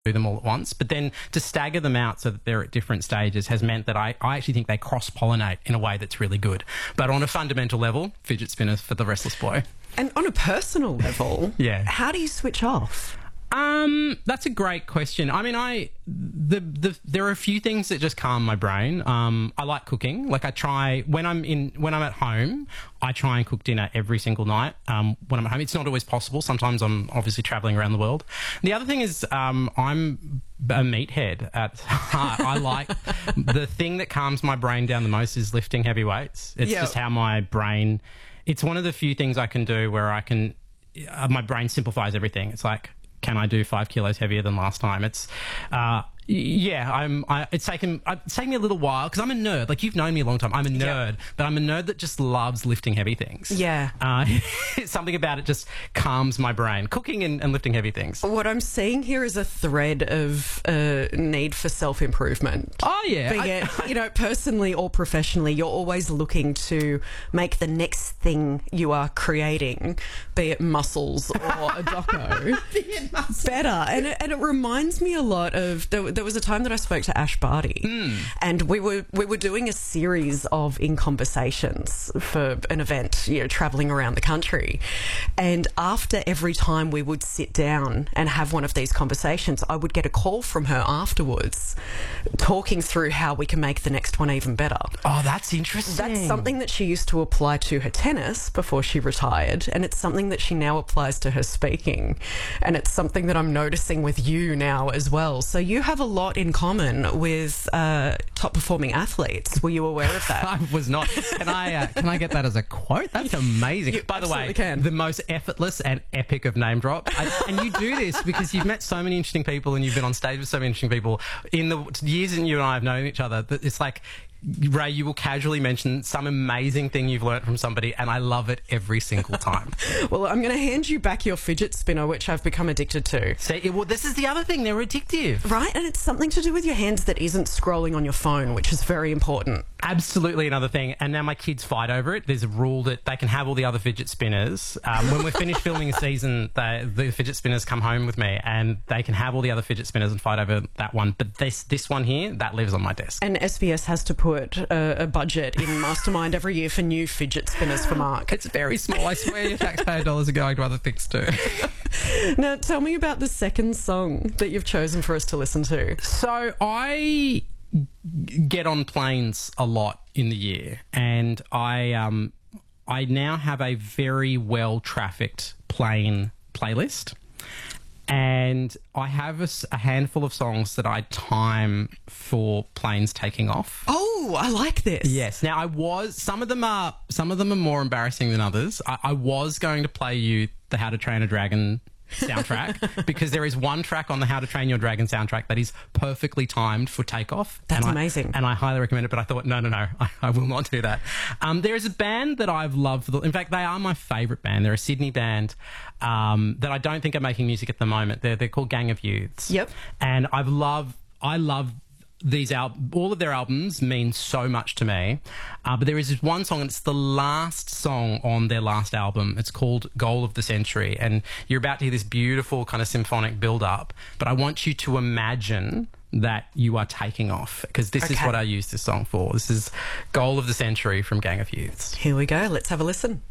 do them all at once, but then to stagger them out so that they're at different stages has meant that I actually think they cross-pollinate in a way that's really good. But on a fundamental level, fidget spinners for the restless boy. And on a personal level, yeah, how do you switch off? That's a great question. I mean, there are a few things that just calm my brain. I like cooking. Like I try when I'm at home, I try and cook dinner every single night. When I'm at home, it's not always possible. Sometimes I'm obviously traveling around the world. The other thing is, I'm a meathead at heart. I like the thing that calms my brain down the most is lifting heavy weights. It's just how my brain. It's one of the few things I can do where I can. My brain simplifies everything. It's like, can I do 5 kilos heavier than last time? It's, it's taken me a little while because I'm a nerd. Like, you've known me a long time. I'm a nerd, but I'm a nerd that just loves lifting heavy things. Yeah. Something about it just calms my brain. Cooking and lifting heavy things. What I'm seeing here is a thread of need for self-improvement. Oh, yeah. Be it, personally or professionally, you're always looking to make the next thing you are creating, be it muscles or a doco, better. And it reminds me a lot of... There was a time that I spoke to Ash Barty, and we were doing a series of In Conversations for an event, travelling around the country. And after every time we would sit down and have one of these conversations, I would get a call from her afterwards talking through how we can make the next one even better. Oh, that's interesting. That's something that she used to apply to her tennis before she retired, and it's something that she now applies to her speaking. And it's something that I'm noticing with you now as well. So you have a lot in common with top performing athletes. Were you aware of that? I was not. Can I get that as a quote? That's amazing. By the way, the most effortless and epic of name drop. And you do this because you've met so many interesting people and you've been on stage with so many interesting people in the years that you and I have known each other. That it's like, Ray, you will casually mention some amazing thing you've learnt from somebody, and I love it every single time. Well, I'm going to hand you back your fidget spinner, which I've become addicted to. See, well, this is the other thing. They're addictive. Right, and it's something to do with your hands that isn't scrolling on your phone, which is very important. Absolutely another thing. And now my kids fight over it. There's a rule that they can have all the other fidget spinners. When we're finished filming a season, the fidget spinners come home with me, and they can have all the other fidget spinners and fight over that one. But this one here, that lives on my desk. And SBS has to put a budget in Mastermind every year for new fidget spinners for Mark. It's very small. I swear your taxpayer dollars are going to other things too. Now, tell me about the second song that you've chosen for us to listen to. So I get on planes a lot in the year, and I now have a very well-trafficked plane playlist. And I have a handful of songs that I time for planes taking off. Oh, I like this. Yes. Now some of them are more embarrassing than others. I was going to play you the How to Train a Dragon soundtrack because there is one track on the How to Train Your Dragon soundtrack that is perfectly timed for takeoff. That's amazing. And I highly recommend it, but I thought, no, I will not do that. There is a band that I've loved. In fact, they are my favourite band. They're a Sydney band that I don't think are making music at the moment. They're called Gang of Youths. Yep. And I love these all of their albums mean so much to me, but there is this one song, and it's the last song on their last album. It's called Goal of the Century, and you're about to hear this beautiful kind of symphonic build-up, but I want you to imagine that you are taking off, because this is what I use this song for. This is Goal of the Century from Gang of Youths. Here we go. Let's have a listen.